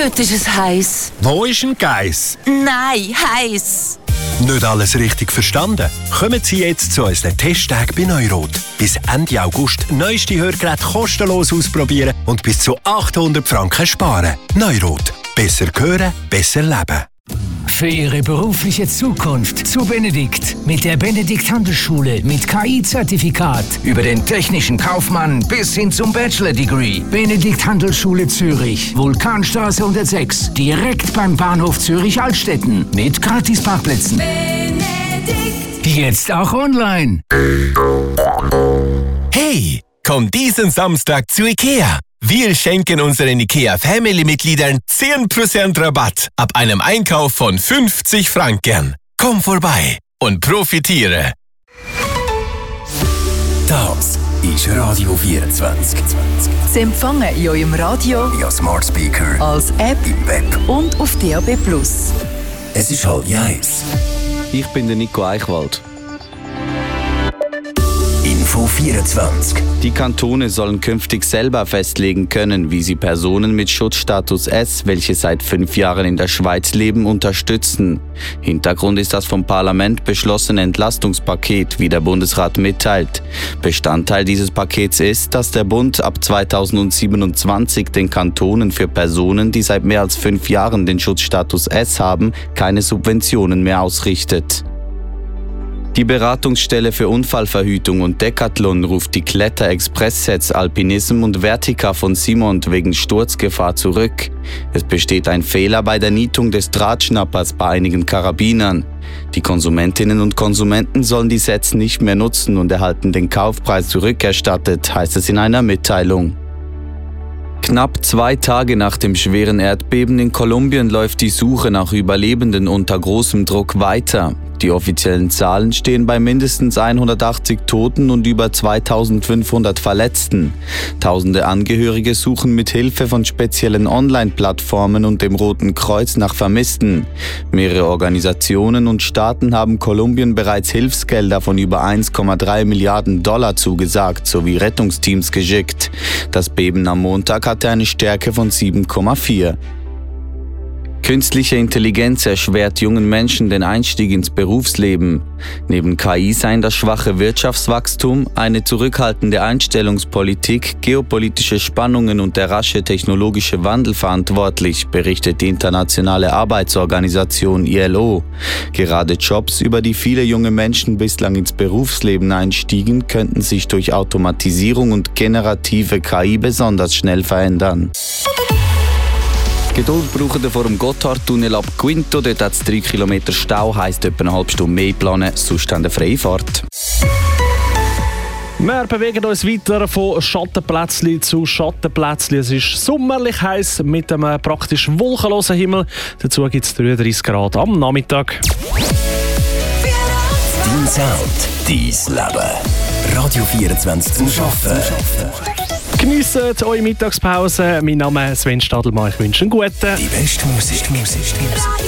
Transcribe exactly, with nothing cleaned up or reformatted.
Dort ist es heiß. Wo ist ein Geiss? Nein, heiß. Nicht alles richtig verstanden? Kommen Sie jetzt zu unseren Testtagen bei Neurot. Bis Ende August neueste Hörgeräte kostenlos ausprobieren und bis zu achthundert Franken sparen. Neurot. Besser hören, besser leben. Für Ihre berufliche Zukunft zu Benedikt. Mit der Benedikt Handelsschule mit K I-Zertifikat. Über den technischen Kaufmann bis hin zum Bachelor-Degree. Benedikt Handelsschule Zürich. Vulkanstraße hundertsechs. Direkt beim Bahnhof Zürich-Altstetten. Mit Gratisparkplätzen. Benedikt. Jetzt auch online. Hey, komm diesen Samstag zu IKEA. Wir schenken unseren IKEA-Family-Mitgliedern zehn Prozent Rabatt ab einem Einkauf von fünfzig Franken. Komm vorbei und profitiere. Das ist Radio vierundzwanzig. Sie empfangen in eurem Radio, Ja, Smart Speaker, als App im Web. und auf D A B Plus. Es ist halb eins. Ich bin der Nico Eichwald. Info vierundzwanzig. Die Kantone sollen künftig selber festlegen können, wie sie Personen mit Schutzstatus S, welche seit fünf Jahren in der Schweiz leben, unterstützen. Hintergrund ist das vom Parlament beschlossene Entlastungspaket, wie der Bundesrat mitteilt. Bestandteil dieses Pakets ist, dass der Bund ab zweitausendsiebenundzwanzig den Kantonen für Personen, die seit mehr als fünf Jahren den Schutzstatus S haben, keine Subventionen mehr ausrichtet. Die Beratungsstelle für Unfallverhütung und Decathlon ruft die Kletter-Express-Sets Alpinism und Vertica von Simont wegen Sturzgefahr zurück. Es besteht ein Fehler bei der Nietung des Drahtschnappers bei einigen Karabinern. Die Konsumentinnen und Konsumenten sollen die Sets nicht mehr nutzen und erhalten den Kaufpreis zurückerstattet, heißt es in einer Mitteilung. Knapp zwei Tage nach dem schweren Erdbeben in Kolumbien läuft die Suche nach Überlebenden unter großem Druck weiter. Die offiziellen Zahlen stehen bei mindestens hundertachtzig Toten und über zweitausendfünfhundert Verletzten. Tausende Angehörige suchen mit Hilfe von speziellen Online-Plattformen und dem Roten Kreuz nach Vermissten. Mehrere Organisationen und Staaten haben Kolumbien bereits Hilfsgelder von über eins Komma drei Milliarden Dollar zugesagt sowie Rettungsteams geschickt. Das Beben am Montag hatte eine Stärke von sieben Komma vier. Künstliche Intelligenz erschwert jungen Menschen den Einstieg ins Berufsleben. Neben K I seien das schwache Wirtschaftswachstum, eine zurückhaltende Einstellungspolitik, geopolitische Spannungen und der rasche technologische Wandel verantwortlich, berichtet die Internationale Arbeitsorganisation I L O. Gerade Jobs, über die viele junge Menschen bislang ins Berufsleben einstiegen, könnten sich durch Automatisierung und generative K I besonders schnell verändern. Geduld brauchen wir vor dem Gotthardtunnel ab Quinto. Dort hat es drei Kilometer Stau, heisst etwa eine halbe Stunde mehr planen, sonst haben wir freie Fahrt. Wir bewegen uns weiter von Schattenplätzchen zu Schattenplätzchen. Es ist sommerlich heiß mit einem praktisch wolkenlosen Himmel. Dazu gibt es dreiunddreißig Grad am Nachmittag. Dein Sound, dein Leben. Radio vierundzwanzig zum Arbeiten. Geniessen eure Mittagspause. Mein Name ist Sven Stadelmann. Ich wünsche einen guten. Die beste Musik.